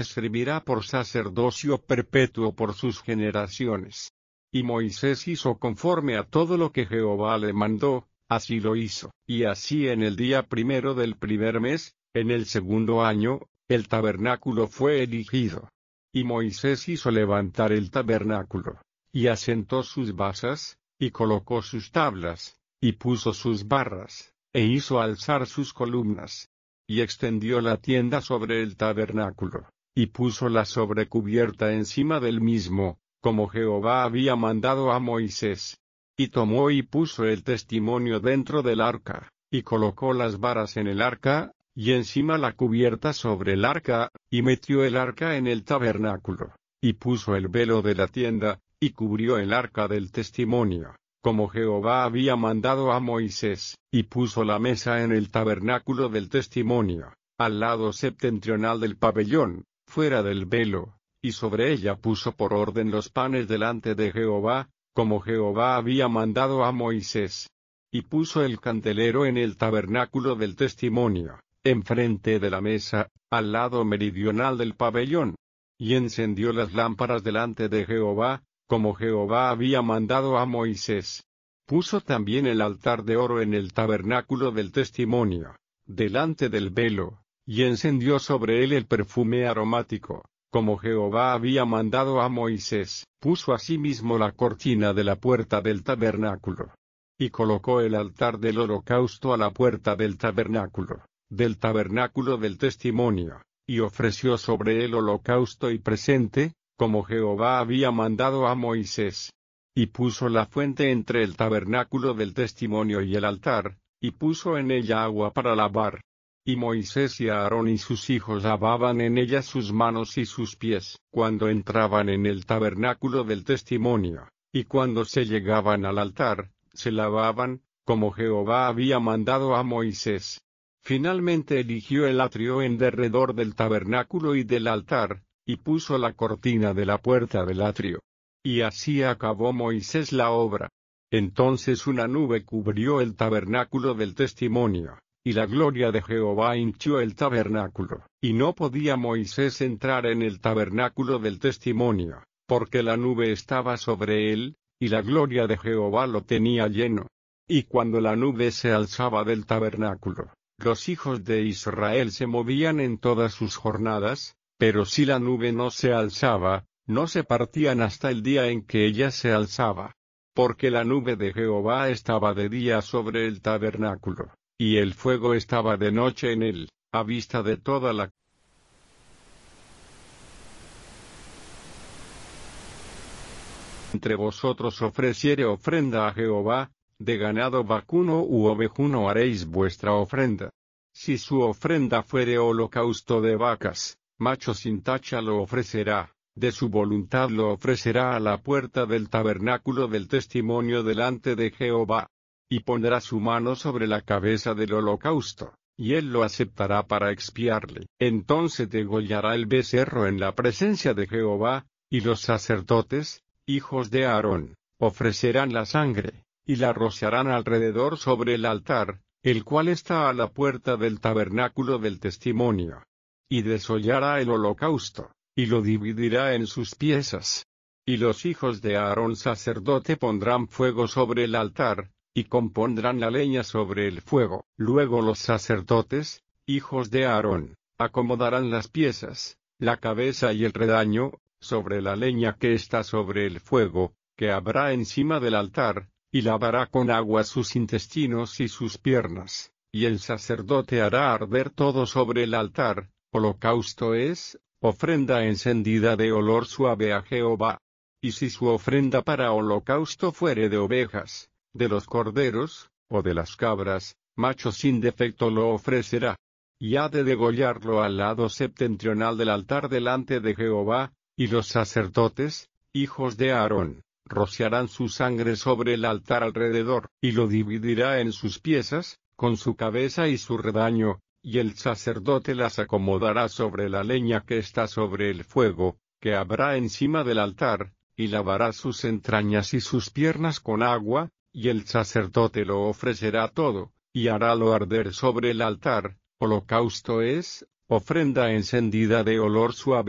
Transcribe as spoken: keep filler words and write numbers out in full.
servirá por sacerdocio perpetuo por sus generaciones. Y Moisés hizo conforme a todo lo que Jehová le mandó, así lo hizo. Y así en el día primero del primer mes, en el segundo año, el tabernáculo fue erigido. Y Moisés hizo levantar el tabernáculo, y asentó sus basas, y colocó sus tablas, y puso sus barras, e hizo alzar sus columnas. Y extendió la tienda sobre el tabernáculo, y puso la sobrecubierta encima del mismo, como Jehová había mandado a Moisés. Y tomó y puso el testimonio dentro del arca, y colocó las varas en el arca, y encima la cubierta sobre el arca, y metió el arca en el tabernáculo, y puso el velo de la tienda, y cubrió el arca del testimonio, como Jehová había mandado a Moisés, y puso la mesa en el tabernáculo del testimonio, al lado septentrional del pabellón, fuera del velo, y sobre ella puso por orden los panes delante de Jehová, como Jehová había mandado a Moisés. Y puso el candelero en el tabernáculo del testimonio, enfrente de la mesa, al lado meridional del pabellón. Y encendió las lámparas delante de Jehová, como Jehová había mandado a Moisés. Puso también el altar de oro en el tabernáculo del testimonio, delante del velo, y encendió sobre él el perfume aromático, como Jehová había mandado a Moisés. Puso asimismo la cortina de la puerta del tabernáculo. Y colocó el altar del holocausto a la puerta del tabernáculo, del tabernáculo del testimonio, y ofreció sobre él holocausto y presente, como Jehová había mandado a Moisés. Y puso la fuente entre el tabernáculo del testimonio y el altar, y puso en ella agua para lavar. Y Moisés y Aarón y sus hijos lavaban en ella sus manos y sus pies, cuando entraban en el tabernáculo del testimonio, y cuando se llegaban al altar, se lavaban, como Jehová había mandado a Moisés. Finalmente eligió el atrio en derredor del tabernáculo y del altar, y puso la cortina de la puerta del atrio. Y así acabó Moisés la obra. Entonces una nube cubrió el tabernáculo del testimonio, y la gloria de Jehová hinchió el tabernáculo, y no podía Moisés entrar en el tabernáculo del testimonio, porque la nube estaba sobre él, y la gloria de Jehová lo tenía lleno. Y cuando la nube se alzaba del tabernáculo, los hijos de Israel se movían en todas sus jornadas, pero si la nube no se alzaba, no se partían hasta el día en que ella se alzaba. Porque la nube de Jehová estaba de día sobre el tabernáculo, y el fuego estaba de noche en él, a vista de toda la entre vosotros ofreciere ofrenda a Jehová, de ganado vacuno u ovejuno haréis vuestra ofrenda. Si su ofrenda fuere holocausto de vacas, macho sin tacha lo ofrecerá, de su voluntad lo ofrecerá a la puerta del tabernáculo del testimonio delante de Jehová. Y pondrá su mano sobre la cabeza del holocausto, y él lo aceptará para expiarle. Entonces degollará el becerro en la presencia de Jehová, y los sacerdotes, hijos de Aarón, ofrecerán la sangre, y la rociarán alrededor sobre el altar, el cual está a la puerta del tabernáculo del testimonio. Y desollará el holocausto, y lo dividirá en sus piezas. Y los hijos de Aarón sacerdote pondrán fuego sobre el altar, y compondrán la leña sobre el fuego. Luego los sacerdotes, hijos de Aarón, acomodarán las piezas, la cabeza y el redaño, sobre la leña que está sobre el fuego, que habrá encima del altar, y lavará con agua sus intestinos y sus piernas, y el sacerdote hará arder todo sobre el altar. Holocausto es, ofrenda encendida de olor suave a Jehová. Y si su ofrenda para holocausto fuere de ovejas, de los corderos, o de las cabras, macho sin defecto lo ofrecerá. Y ha de degollarlo al lado septentrional del altar delante de Jehová, y los sacerdotes, hijos de Aarón, rociarán su sangre sobre el altar alrededor, y lo dividirá en sus piezas, con su cabeza y su redaño, y el sacerdote las acomodará sobre la leña que está sobre el fuego, que habrá encima del altar, y lavará sus entrañas y sus piernas con agua, y el sacerdote lo ofrecerá todo, y harálo arder sobre el altar. Holocausto es, ofrenda encendida de olor suave